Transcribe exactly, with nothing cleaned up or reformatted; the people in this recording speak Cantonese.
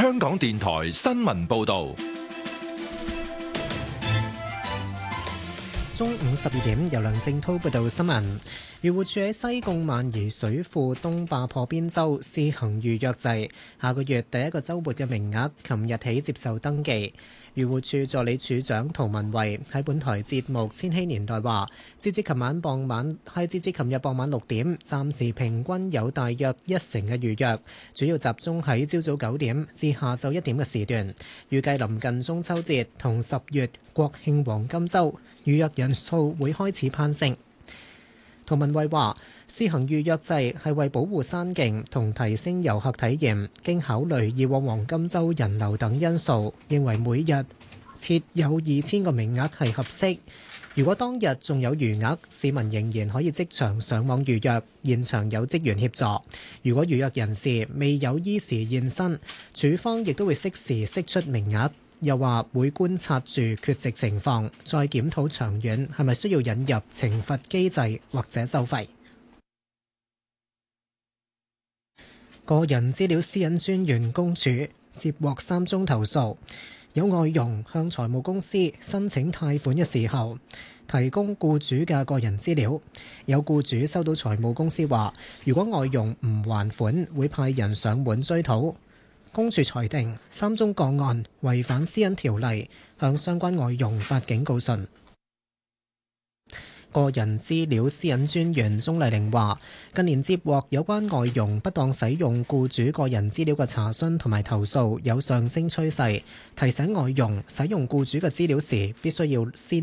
香港電台新聞報道。 中午十二點，由梁正濤報道新聞。漁護署喺西貢萬宜水庫東壩破邊洲試行預約制，下個月第一個週末嘅名額，琴日起接受登記。漁護署助理署長涂文慧喺本台節目《千禧年代》話，截至琴晚傍晚，係截至琴日傍晚六點，暫時平均有大約一成嘅預約，主要集中喺朝早九點至下晝一點嘅時段。預計臨近中秋節同十月國慶黃金週，預約人數會開始攀升。涂文慧話：試行預約制係為保護山徑同提升遊客體驗，經考慮以往黃金週人流等因素，認為每日設有二千個名額係合適。如果當日仲有餘額，市民仍然可以即場上網預約，現場有職員協助。如果預約人士未有依時現身，署方亦都會適時釋出名額。又話會觀察住缺席情況，再檢討長遠係咪需要引入懲罰機制或者收費。個人資料私隱專員公署接獲三宗投訴，有外傭向財務公司申請貸款嘅時候提供僱主嘅個人資料，有僱主收到財務公司話，如果外傭唔還款，會派人上門追討。公署裁定三宗個案違反私隱條例，向相關外傭發警告信。個人資料私隱專員鍾麗玲話，近年接獲有關外傭不當使用僱主個人資料嘅查詢同埋投訴有上升趨勢，提醒外傭使用僱主嘅資料時必須要先